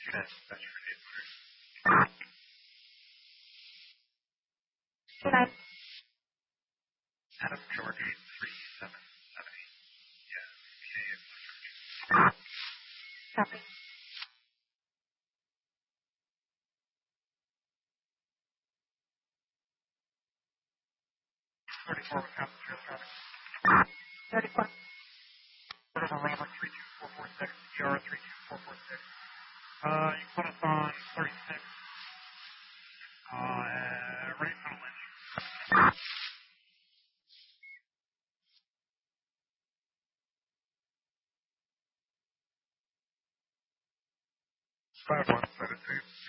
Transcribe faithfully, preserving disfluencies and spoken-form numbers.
That's, that's Two nine. Adam George eight three seven seven eight. Yeah, V A is Copy. thirty-four with passenger traffic. Thirty-four. Order for Robert three two four four six, E R three two four four six. Uh, you put us on thirty-six. Uh, right middle engine. Five one seven two.